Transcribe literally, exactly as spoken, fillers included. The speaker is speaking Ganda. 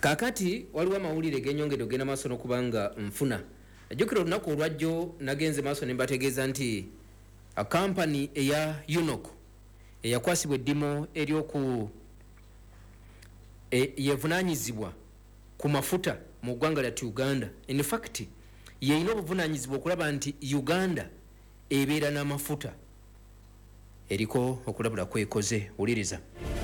Kakati waliwo amawulire genyongedo gena maaso n'okubanga nfuna. Ajjukira olunaku olwajjo nagenze maaso ne mbategeeza nti a company eya Unok eyakwasibwa eddimo ery'oku e, yevunaanyizibwa ku mafuta mu ggwanga lya Uganda. In fact yeyina obuvunaanyizibwa okulaba nti Uganda ebeera n'amafuta eriko okulabula kwekoze. Wuliriza.